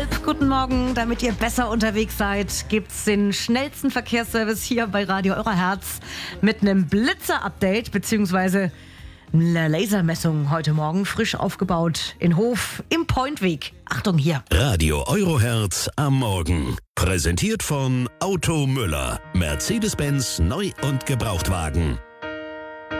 Guten Morgen, damit ihr besser unterwegs seid, gibt's den schnellsten Verkehrsservice hier bei Radio Eurer Herz mit einem Blitzer-Update bzw. einer Lasermessung heute Morgen, frisch aufgebaut in Hof im Pointweg. Achtung hier. Radio Euroherz am Morgen. Präsentiert von Auto Müller. Mercedes-Benz Neu- und Gebrauchtwagen.